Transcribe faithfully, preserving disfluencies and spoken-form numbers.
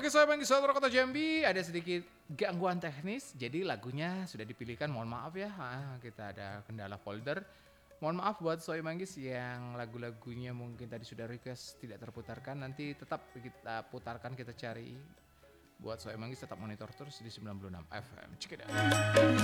pagi Sobat Manggis, Suara Kota Jambi. Ada sedikit gangguan teknis, jadi lagunya sudah dipilihkan. Mohon maaf ya, ah, kita ada kendala folder. Mohon maaf buat Soy Manggis yang lagu-lagunya mungkin tadi sudah request tidak terputarkan. Nanti tetap kita putarkan, kita cari. Buat Soy Manggis tetap monitor terus di sembilan puluh enam F M. Cek it out.